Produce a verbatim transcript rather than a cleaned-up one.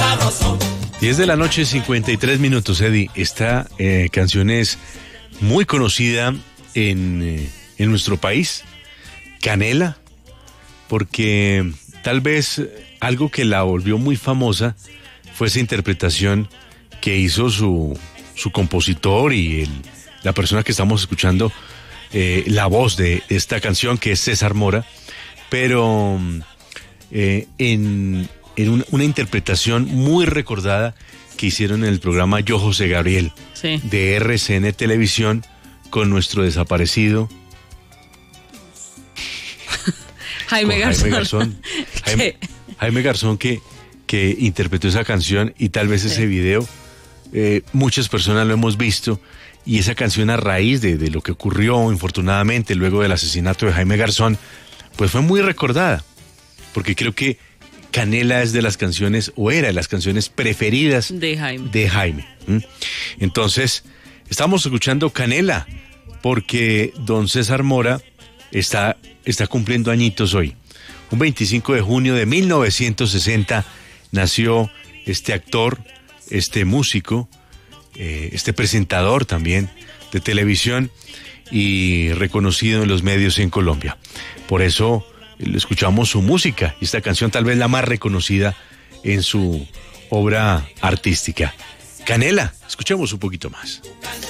diez de la noche, cincuenta y tres minutos, Eddie. Esta eh, canción es muy conocida en, eh, en nuestro país, Canela, porque tal vez algo que la volvió muy famosa fue esa interpretación que hizo su, su compositor y el, la persona que estamos escuchando, eh, la voz de esta canción, que es César Mora, pero eh, en, en una, una interpretación muy recordada que hicieron en el programa Yo José Gabriel, sí, de R C N Televisión, con nuestro desaparecido Jaime Garzón. Jaime Garzón, Jaime, Jaime Garzón que, que interpretó esa canción, y tal vez ese sí. video eh, muchas personas lo hemos visto, y esa canción, a raíz de, de lo que ocurrió infortunadamente luego del asesinato de Jaime Garzón, pues fue muy recordada, porque creo que Canela es de las canciones, o era de las canciones preferidas de Jaime. De Jaime. ¿Mm? Entonces, estamos escuchando Canela, porque don César Mora está, está cumpliendo añitos hoy. Un veinticinco de junio de mil novecientos sesenta nació este actor, este músico, eh, este presentador también de televisión, y reconocido en los medios en Colombia. Por eso escuchamos su música, y esta canción tal vez la más reconocida en su obra artística. Canela, escuchemos un poquito más.